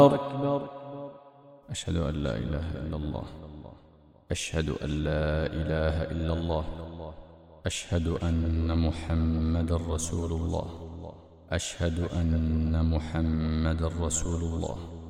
أشهد أن لا إله إلا الله. أشهد أن لا إله إلا الله. أشهد أن محمد رسول الله. أشهد أن محمد رسول الله.